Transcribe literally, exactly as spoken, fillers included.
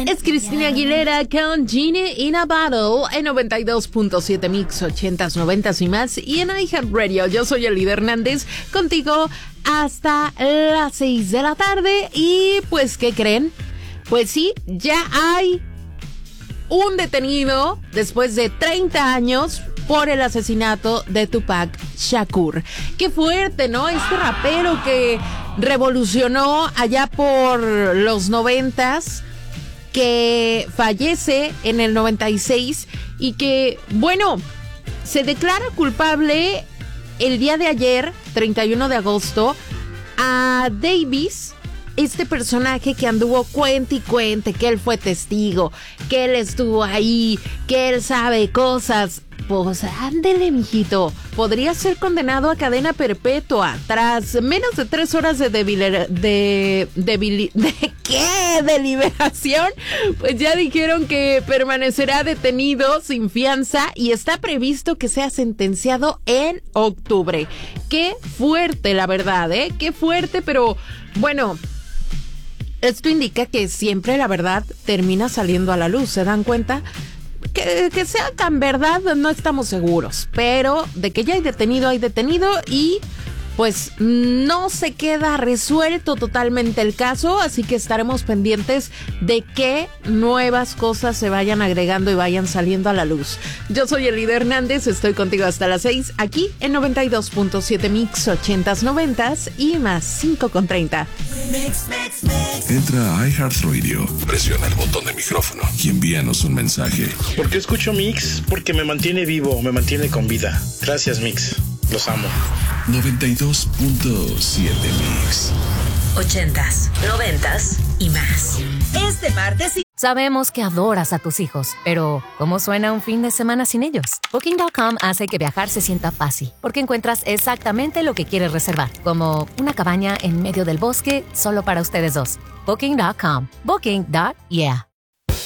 Es Cristina Aguilera con Genie in a Bottle en noventa y dos punto siete Mix, ochentas, noventas y más. Y en iHeartRadio, yo soy Elida Hernández, contigo hasta las seis de la tarde. Y pues, ¿qué creen? Pues sí, ya hay un detenido después de treinta años por el asesinato de Tupac Shakur. Qué fuerte, ¿no? Este rapero que revolucionó allá por los noventas, que fallece en el noventa y seis y que, bueno, se declara culpable el día de ayer, treinta y uno de agosto, a Davis, este personaje que anduvo cuente y cuente, que él fue testigo, que él estuvo ahí, que él sabe cosas. Pues ándele, mijito. Podría ser condenado a cadena perpetua tras menos de tres horas de debiler, de, de, de, de ¿qué? deliberación. Pues ya dijeron que permanecerá detenido sin fianza y está previsto que sea sentenciado en octubre. Qué fuerte, la verdad, ¿eh? Qué fuerte, pero bueno, esto indica que siempre la verdad termina saliendo a la luz. ¿Se dan cuenta? Que, que sea tan verdad, no estamos seguros, pero de que ya hay detenido, hay detenido y pues no se queda resuelto totalmente el caso, así que estaremos pendientes de que nuevas cosas se vayan agregando y vayan saliendo a la luz. Yo soy Elida Hernández, estoy contigo hasta las seis, aquí en noventa y dos punto siete Mix, ochentas, noventas y más cinco con treinta. Mix, mix, mix. Entra a iHeartRadio, presiona el botón de micrófono y envíanos un mensaje. ¿Por qué escucho Mix? Porque me mantiene vivo, me mantiene con vida. Gracias, Mix. Los amo. noventa y dos punto siete Mix. Ochentas, noventas y más. Este martes sí. Sabemos que adoras a tus hijos, pero ¿cómo suena un fin de semana sin ellos? Booking punto com hace que viajar se sienta fácil, porque encuentras exactamente lo que quieres reservar, como una cabaña en medio del bosque solo para ustedes dos. Booking punto com. Booking. Yeah.